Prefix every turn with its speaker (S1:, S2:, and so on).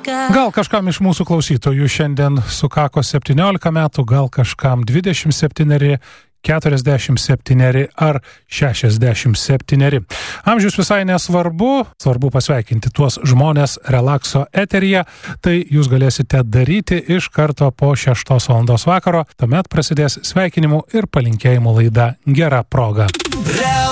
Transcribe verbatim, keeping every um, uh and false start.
S1: Gal kažkam iš mūsų klausytojų šiandien sukako septyniolika metų, gal kažkam dvidešimt septyneri, keturiasdešimt septyneri ar šešiasdešimt septyneri. Amžius visai nesvarbu, svarbu pasveikinti tuos žmonės Relakso eteryje, tai jūs galėsite daryti iš karto po šeštos valandos vakaro, tuomet prasidės sveikinimų ir palinkėjimų laida Gera proga.